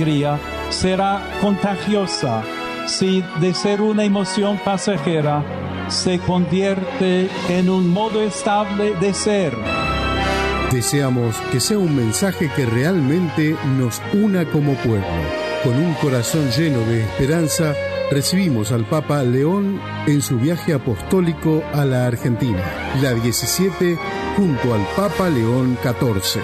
alegría será contagiosa si de ser una emoción pasajera se convierte en un modo estable de ser. Deseamos que sea un mensaje que realmente nos una como pueblo. Con un corazón lleno de esperanza, recibimos al Papa León en su viaje apostólico a la Argentina, la 17, junto al Papa León XIV.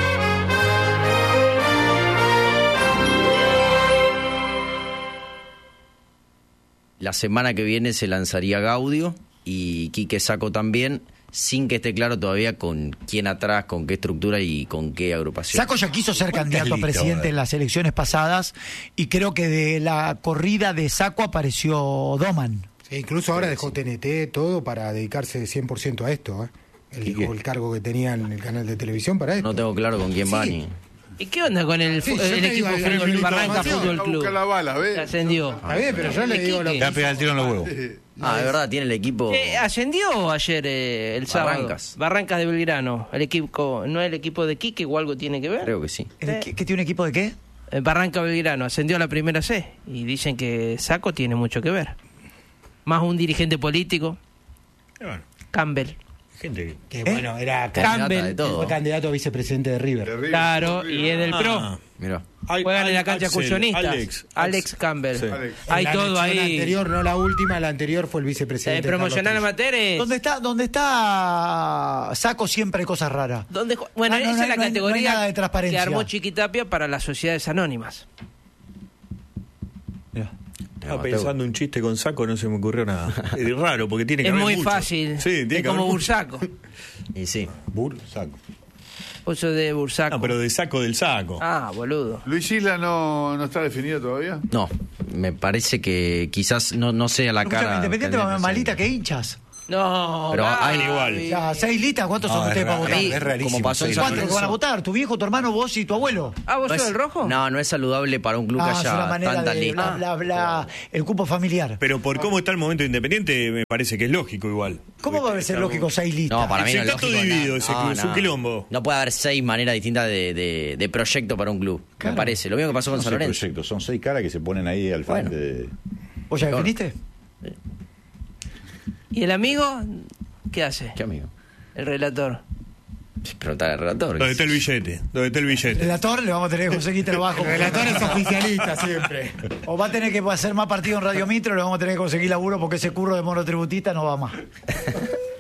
La semana que viene se lanzaría Gaudio y Quique Sacco también, sin que esté claro todavía con quién atrás, con qué estructura y con qué agrupación. Sacco ya quiso ser candidato a presidente en las elecciones pasadas y creo que de la corrida de Sacco apareció Doman. Sí, incluso ahora dejó TNT todo para dedicarse 100% a esto. Él dejó el cargo que tenía en el canal de televisión para esto. No tengo claro con quién va ni... ¿Y qué onda con el equipo Fútbol Barranca Fútbol Club? La bala, ¿ves? Ascendió. Está bien, pero yo le digo lo que... Te va a pegar el tiro en los huevos. Ah, de verdad, tiene el equipo... Ascendió ayer el sábado. Barrancas de Belgrano. El equipo, ¿no es el equipo de Quique o algo tiene que ver? Creo que sí. ¿Qué tiene un equipo de qué? Barranca Belgrano. Ascendió a la primera C. Y dicen que Sacco tiene mucho que ver. Más un dirigente político. Bueno. Campbell. Gente que bueno, era Campbell, fue candidato a vicepresidente de River. Claro, y es del PRO. Mirá. Juegan en la cancha excursionistas. Alex Campbell. Sí. Hay todo ahí. La anterior, no la última, la anterior fue el vicepresidente. Promocionar amateur es... ¿Dónde está Sacco siempre hay cosas raras? Bueno, esa es la categoría nada de transparencia. que armó Chiquitapia para las sociedades anónimas. Estaba pensando un chiste con Sacco, no se me ocurrió nada. Es raro, porque tiene que haber muy mucho. Fácil. Sí, tiene es que como haber Bursaco. Y sí. Bursaco. Oso de Bursaco. No, pero de Sacco del Saco. Ah, boludo. ¿Luis Isla no está definido todavía? No, me parece que quizás no sea la cara... Independiente más malita que hinchas. No, pero hay igual. O sea, 6 listas, ¿cuántos son ustedes para votar? Es rarísimo. Como pasó en San ¿Cuántos que van a votar? ¿Tu viejo, tu hermano, vos y tu abuelo? Ah, ¿vos sos el rojo? No es saludable para un club que es una haya manera tantas de listas. el cupo familiar. Pero por cómo está el momento de Independiente, me parece que es lógico igual. ¿Cómo va a ser lógico 6 listas? No, para mí no es está todo lógico. dividido ese club, es un quilombo. No puede haber 6 maneras distintas de proyecto para un club, claro. me parece. Lo mismo que pasó con San Lorenzo. Proyecto, son 6 caras que se ponen ahí al frente de... ¿Vos ya definiste? ¿Y el amigo? ¿Qué hace? ¿Qué amigo? El relator. Preguntar al relator. ¿Dónde está el billete? El relator le vamos a tener que conseguir trabajo. El relator es oficialista siempre. O va a tener que hacer más partido en Radio Mitro, le vamos a tener que conseguir laburo porque ese curro de monotributista no va más.